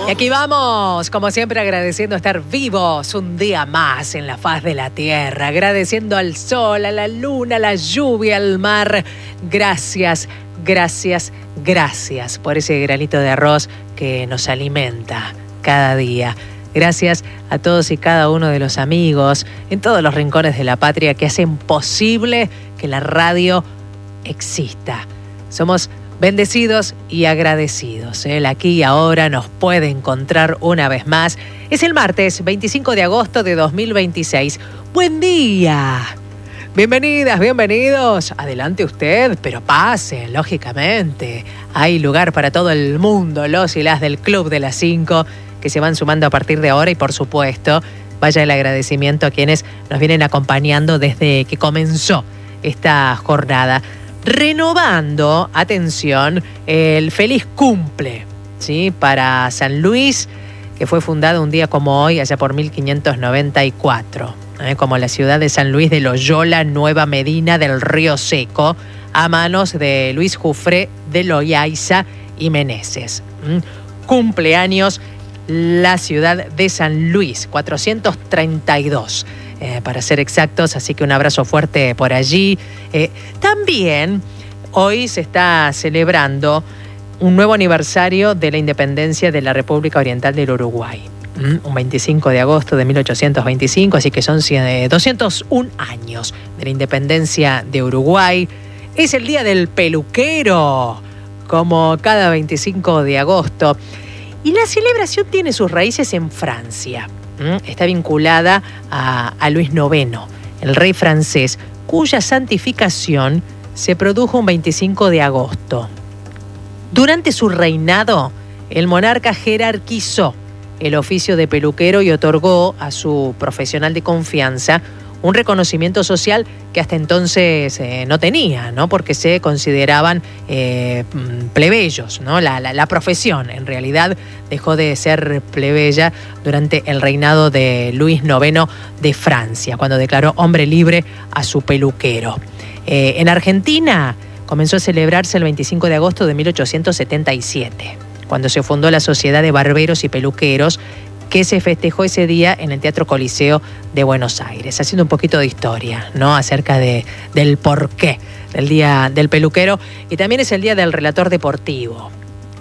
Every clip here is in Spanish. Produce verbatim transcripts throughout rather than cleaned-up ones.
Y aquí vamos, como siempre, agradeciendo estar vivos un día más en la faz de la tierra, agradeciendo al sol, a la luna, a la lluvia, al mar. Gracias, gracias, gracias por ese granito de arroz que nos alimenta cada día. Gracias a todos y cada uno de los amigos en todos los rincones de la patria que hacen posible que la radio exista. Somos bendecidos y agradecidos. El aquí y ahora nos puede encontrar una vez más. Es el martes veinticinco de agosto de dos mil veintiséis. ¡Buen día! Bienvenidas, bienvenidos. Adelante usted, pero pase, lógicamente. Hay lugar para todo el mundo, los y las del Club de las Cinco, que se van sumando a partir de ahora y, por supuesto, vaya el agradecimiento a quienes nos vienen acompañando desde que comenzó esta jornada. Renovando, atención, el feliz cumple, ¿sí? Para San Luis, que fue fundado un día como hoy, allá por mil quinientos noventa y cuatro, ¿eh? Como la ciudad de San Luis de Loyola, Nueva Medina del Río Seco, a manos de Luis Jufré de Loaiza y Meneses. ¿Mm? Cumpleaños la ciudad de San Luis, cuatrocientos treinta y dos. Eh, para ser exactos, así que un abrazo fuerte por allí. Eh, también hoy se está celebrando un nuevo aniversario de la independencia de la República Oriental del Uruguay. ¿Mm? Un veinticinco de agosto de mil ochocientos veinticinco, así que son doscientos un años de la independencia de Uruguay. Es el Día del Peluquero, como cada veinticinco de agosto. Y la celebración tiene sus raíces en Francia. Está vinculada a, a Luis noveno, el rey francés, cuya santificación se produjo un veinticinco de agosto. Durante su reinado, el monarca jerarquizó el oficio de peluquero y otorgó a su profesional de confianza un reconocimiento social que hasta entonces eh, no tenía, ¿no? Porque se consideraban eh, plebeyos, ¿no? La, la, la profesión, en realidad, dejó de ser plebeya durante el reinado de Luis noveno de Francia, cuando declaró hombre libre a su peluquero. Eh, en Argentina comenzó a celebrarse el veinticinco de agosto de mil ochocientos setenta y siete, cuando se fundó la Sociedad de Barberos y Peluqueros, que se festejó ese día en el Teatro Coliseo de Buenos Aires, haciendo un poquito de historia, ¿no? Acerca de, del porqué del Día del Peluquero. Y también es el Día del Relator Deportivo.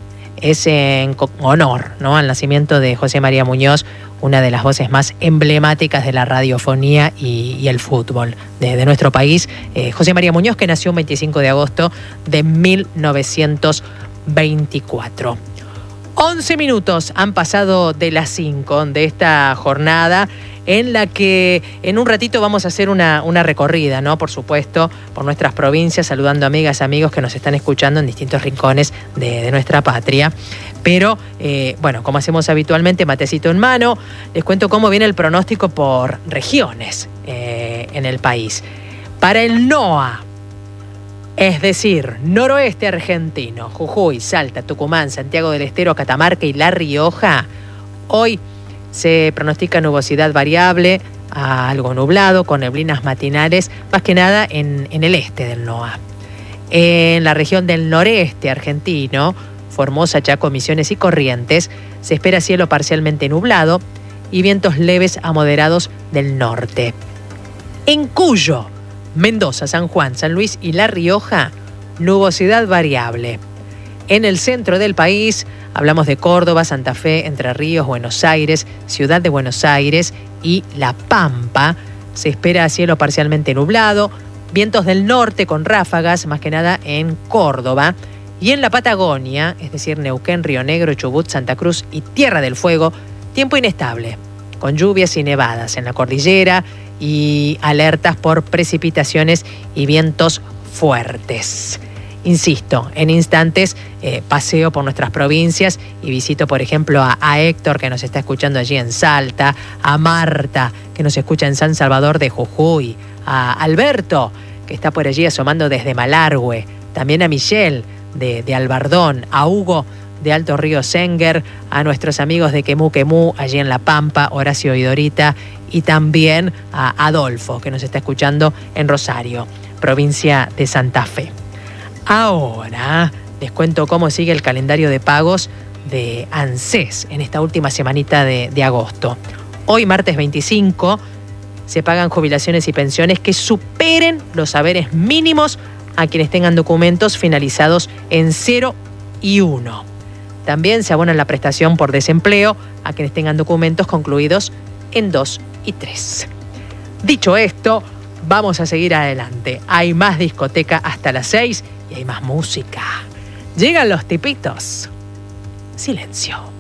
Es en honor, ¿no?, al nacimiento de José María Muñoz, una de las voces más emblemáticas de la radiofonía y, y el fútbol de, de nuestro país. Eh, José María Muñoz, que nació un veinticinco de agosto de mil novecientos veinticuatro. once minutos han pasado de las cinco de esta jornada, en la que en un ratito vamos a hacer una, una recorrida, ¿no? Por supuesto, por nuestras provincias, saludando amigas, amigos que nos están escuchando en distintos rincones de, de nuestra patria. Pero, eh, bueno, como hacemos habitualmente, matecito en mano, les cuento cómo viene el pronóstico por regiones eh, en el país. Para el NOA, es decir, noroeste argentino, Jujuy, Salta, Tucumán, Santiago del Estero, Catamarca y La Rioja, hoy se pronostica nubosidad variable a algo nublado, con neblinas matinales, más que nada en, en el este del NOA. En la región del noreste argentino, Formosa, Chaco, Misiones y Corrientes, se espera cielo parcialmente nublado y vientos leves a moderados del norte. En Cuyo, Mendoza, San Juan, San Luis y La Rioja, nubosidad variable. En el centro del país hablamos de Córdoba, Santa Fe, Entre Ríos, Buenos Aires, Ciudad de Buenos Aires y La Pampa. Se espera cielo parcialmente nublado, vientos del norte con ráfagas, más que nada en Córdoba. Y en la Patagonia, es decir, Neuquén, Río Negro, Chubut, Santa Cruz y Tierra del Fuego, tiempo inestable, con lluvias y nevadas en la cordillera y alertas por precipitaciones y vientos fuertes. Insisto, en instantes eh, paseo por nuestras provincias y visito, por ejemplo, a, a Héctor, que nos está escuchando allí en Salta, a Marta, que nos escucha en San Salvador de Jujuy, a Alberto, que está por allí asomando desde Malargüe, también a Michelle de, de Albardón, a Hugo de Alto Río Senger, a nuestros amigos de Quemú Quemú, allí en La Pampa, Horacio y Dorita, y también a Adolfo, que nos está escuchando en Rosario, provincia de Santa Fe. Ahora les cuento cómo sigue el calendario de pagos de ANSES en esta última semanita de, de agosto. Hoy, martes veinticinco, se pagan jubilaciones y pensiones que superen los haberes mínimos a quienes tengan documentos finalizados en cero y uno. También se abona la prestación por desempleo a quienes tengan documentos concluidos en dos y tres. Dicho esto, vamos a seguir adelante. Hay más discoteca hasta las seis y hay más música. Llegan los tipitos. Silencio.